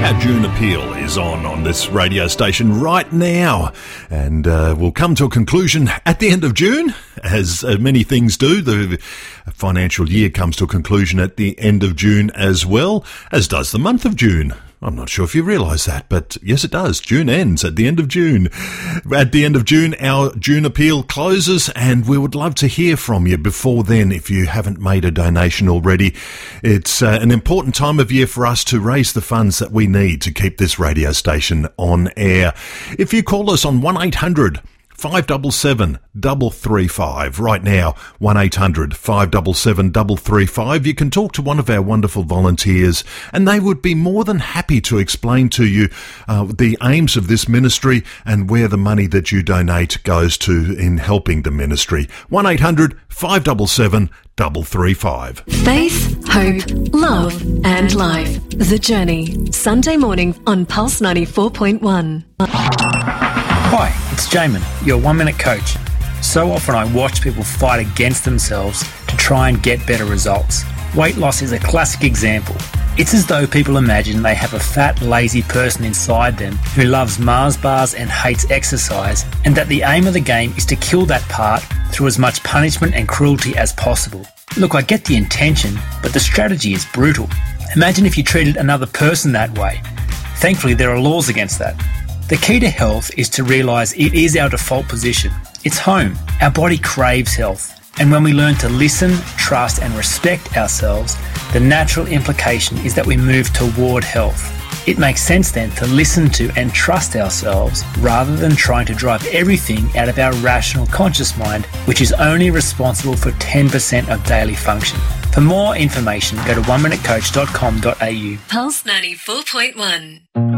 Our June Appeal is on this radio station right now, and we'll come to a conclusion at the end of June, as many things do. The financial year comes to a conclusion at the end of June as well, as does the month of June. I'm not sure if you realise that, but yes, it does. June ends at the end of June. At the end of June, our June Appeal closes, and we would love to hear from you before then if you haven't made a donation already. It's an important time of year for us to raise the funds that we need to keep this radio station on air. If you call us on 1-800-577-335 right now, 1-800-577-335. You can talk to one of our wonderful volunteers, and they would be more than happy to explain to you the aims of this ministry and where the money that you donate goes to in helping the ministry. 1-800-577-335. Faith, hope, love and life. The Journey. Sunday morning on Pulse 94.1. Hi, it's Jamin, your 1-minute coach. So often I watch people fight against themselves to try and get better results. Weight loss is a classic example. It's as though people imagine they have a fat, lazy person inside them who loves Mars bars and hates exercise, and that the aim of the game is to kill that part through as much punishment and cruelty as possible. Look, I get the intention, but the strategy is brutal. Imagine if you treated another person that way. Thankfully, there are laws against that. The key to health is to realise it is our default position. It's home. Our body craves health. And when we learn to listen, trust and respect ourselves, the natural implication is that we move toward health. It makes sense then to listen to and trust ourselves rather than trying to drive everything out of our rational conscious mind, which is only responsible for 10% of daily function. For more information, go to oneminutecoach.com.au. Pulse 94.1.